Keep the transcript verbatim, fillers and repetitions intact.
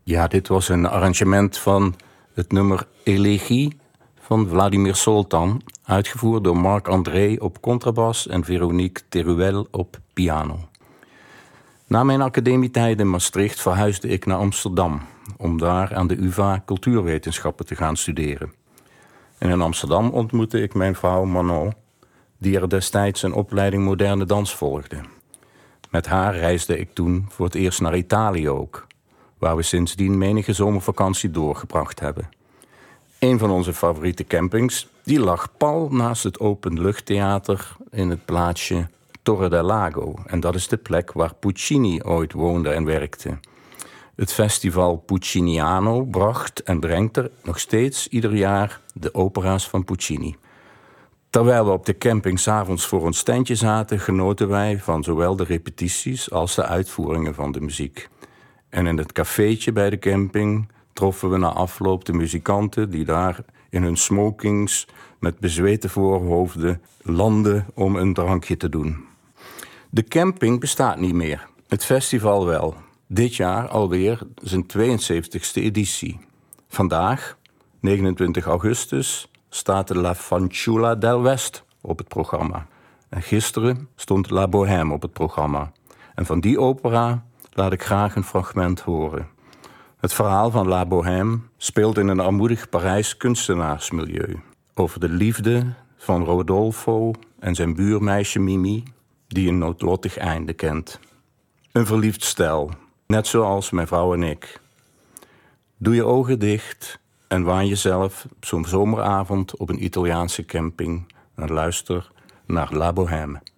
Ja, dit was een arrangement van het nummer Elegie van Vladimir Soltan, uitgevoerd door Marc André op contrabas en Veronique Teruel op piano. Na mijn academietijd in Maastricht verhuisde ik naar Amsterdam om daar aan de U vA cultuurwetenschappen te gaan studeren. En in Amsterdam ontmoette ik mijn vrouw Manon, die er destijds een opleiding moderne dans volgde. Met haar reisde ik toen voor het eerst naar Italië ook, waar we sindsdien menige zomervakantie doorgebracht hebben. Een van onze favoriete campings, die lag pal naast het openluchttheater in het plaatsje Torre del Lago. En dat is de plek waar Puccini ooit woonde en werkte. Het festival Pucciniano bracht en brengt er nog steeds ieder jaar de opera's van Puccini. Terwijl we op de camping 's avonds voor ons tentje zaten, genoten wij van zowel de repetities als de uitvoeringen van de muziek. En in het cafeetje bij de camping troffen we na afloop de muzikanten die daar in hun smokings met bezweten voorhoofden landden om een drankje te doen. De camping bestaat niet meer, het festival wel. Dit jaar alweer zijn tweeënzeventigste editie. Vandaag, negenentwintig augustus, staat de La Fanciulla del West op het programma. En gisteren stond La Bohème op het programma. En van die opera laat ik graag een fragment horen. Het verhaal van La Bohème speelt in een armoedig Parijs kunstenaarsmilieu. Over de liefde van Rodolfo en zijn buurmeisje Mimi, die een noodlottig einde kent. Een verliefd stel, net zoals mijn vrouw en ik. Doe je ogen dicht en waan jezelf op zo'n zomeravond op een Italiaanse camping en luister naar La Bohème.